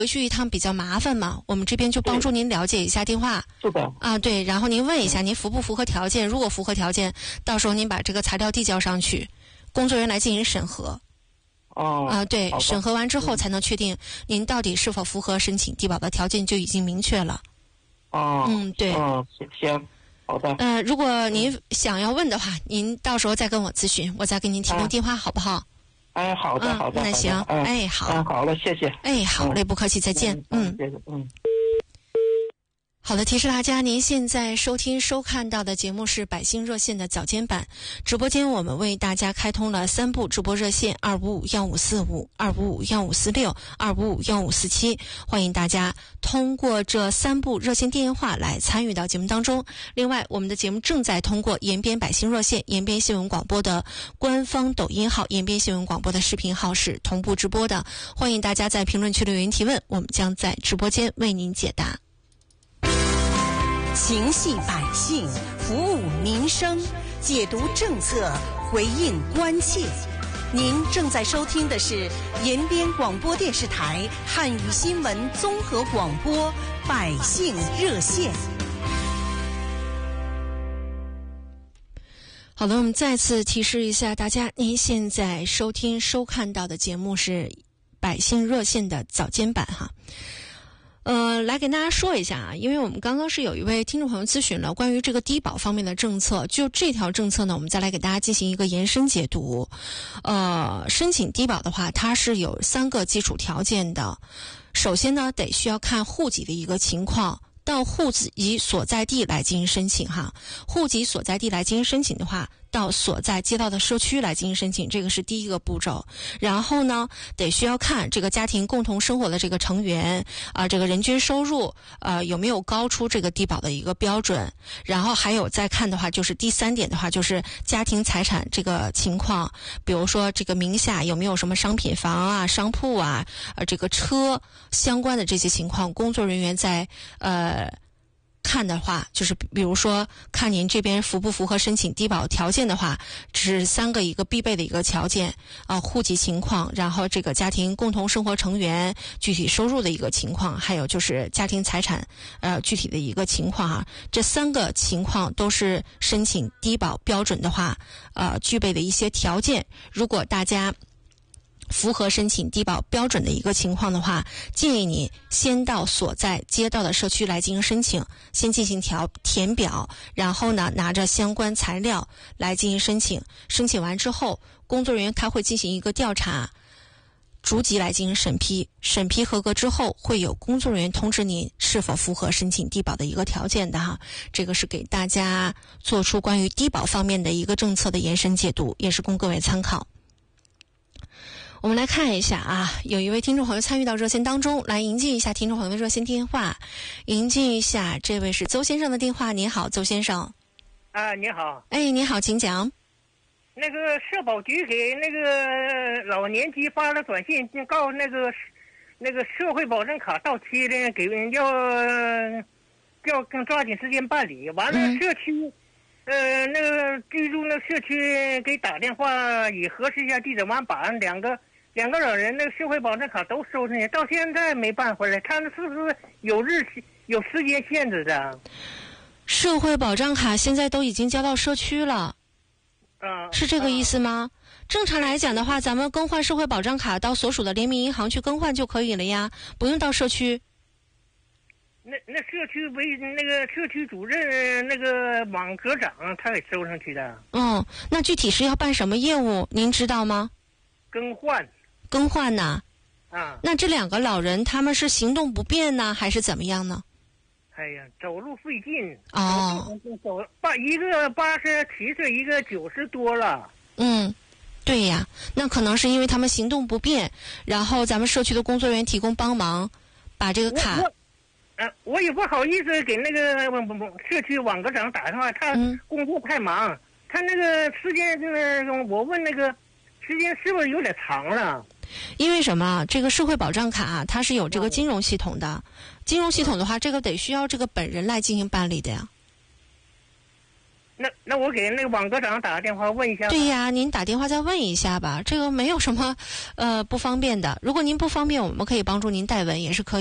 回去一趟比较麻烦嘛，我们这边就帮助您了解一下电话。 是的。 啊，对，然后您问一下您符不符合条件，如果符合条件，到时候您把这个材料递交上去，工作人员来进行审核。对，审核完之后才能确定您到底是否符合申请低保的条件，就已经明确了。对。 行，好的。 如果您想要问的话，您到时候再跟我咨询，我再给您提供电话，好不好？ 好的，好的。 那行，好。 好了，谢谢。 好嘞，不客气，再见。 谢谢。 好的，提示大家，您现在收看到的节目是百姓热线的早间版直播间，我们为大家开通了3部直播热线：2551545、2551546、2551547，欢迎大家通过这3部热线电话来参与到节目当中。另外，我们的节目正在通过延边百姓热线、延边新闻广播的官方抖音号、延边新闻广播的视频号是同步直播的，欢迎大家在评论区留言提问，我们将在直播间为您解答。 情系百姓，服务民生，解读政策，回应关切。您正在收听的是延边广播电视台汉语新闻综合广播百姓热线。 好了，我们再次提示一下大家，您现在收看到的节目是百姓热线的早间版哈。来给大家说一下啊，因为我们刚刚是有一位听众朋友咨询了关于这个低保方面的政策，就这条政策呢，我们再来给大家进行一个延伸解读。申请低保的话，它是有3个基础条件的。首先呢，得需要看户籍的一个情况，到户籍所在地来进行申请哈。户籍所在地来进行申请的话，到所在街道的社区来进行申请，这个是第一个步骤。然后呢，得需要看这个家庭共同生活的这个成员这个人均收入有没有高出这个低保的一个标准。然后还有再看的话，就是第3点的话，就是家庭财产这个情况，比如说这个名下有没有什么商品房啊、商铺啊、这个车相关的这些情况，工作人员在看的话，就是比如说看您这边符不符合申请低保条件的话，是3个一个必备的一个条件户籍情况，然后这个家庭共同生活成员具体收入的一个情况，还有就是家庭财产具体的一个情况这3个情况都是申请低保标准的话具备的一些条件。如果大家符合申请低保标准的一个情况的话，建议你先到所在街道的社区来进行申请，先进行填表，然后呢拿着相关材料来进行申请。申请完之后，工作人员他会进行一个调查，逐级来进行审批，审批合格之后，会有工作人员通知您是否符合申请低保的一个条件的哈。这个是给大家做出关于低保方面的一个政策的延伸解读，也是供各位参考。我们来看一下有一位听众朋友参与到热线当中，来迎接一下听众朋友的热线电话。迎接一下，这位是邹先生的电话。您好，邹先生。 你好。 你好，请讲。 那个社保局给那个老年机发了短信，告诉那个社会保障卡到期了，给要更抓紧时间办理。完了，社区那个居住那社区给打电话也核实一下地址，完把两个老人那个社会保障卡都收上去，到现在没办回来，他们是不是有时间限制的？ 社会保障卡现在都已经交到社区了，是这个意思吗？正常来讲的话，咱们更换社会保障卡到所属的联名银行去更换就可以了呀，不用到社区。 那社区那个社区主任那个网科长他给收上去的。 那具体是要办什么业务您知道吗？ 更换呢？那这2个老人他们是行动不便呢，还是怎么样呢？ 哎呀，走路费劲。 一个87岁，一个90多了。 对呀，那可能是因为他们行动不便，然后咱们社区的工作人员提供帮忙，把这个卡。 我也不好意思给那个社区网科长打电话，他工作太忙，他那个时间我问那个时间是不是有点长了？ 因为什么？这个社会保障卡它是有这个金融系统的，金融系统的话，这个得需要这个本人来进行办理的呀。 那我给那个网科长打个电话问一下。 对呀，您打电话再问一下吧，这个没有什么不方便的。如果您不方便，我们可以帮助您代文，也是可以。